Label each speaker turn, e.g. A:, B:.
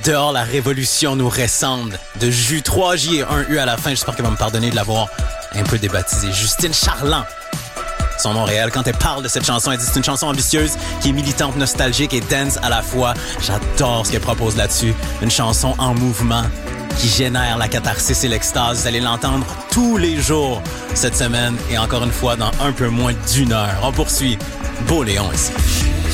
A: Dehors, la révolution nous ressemble. De jus, 3 J et 1 U à la fin. J'espère qu'elle va me pardonner de l'avoir un peu débaptisée. Justine Charland. Son nom réel, quand elle parle de cette chanson, elle dit c'est une chanson ambitieuse qui est militante, nostalgique et dance à la fois. J'adore ce qu'elle propose là-dessus. Une chanson en mouvement qui génère la catharsis et l'extase. Vous allez l'entendre tous les jours cette semaine et encore une fois dans un peu moins d'1 heure. On poursuit. Beau Léon ici.